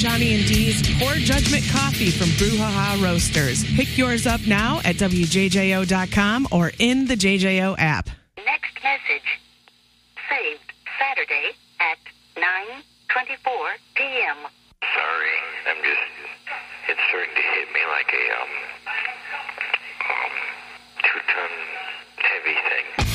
Johnny and D's Poor Judgment Coffee from Brouhaha Roasters. Pick yours up now at WJJO.com or in the JJO app. Next message. Saved Saturday at 9:24 p.m. Sorry, it's starting to hit me like a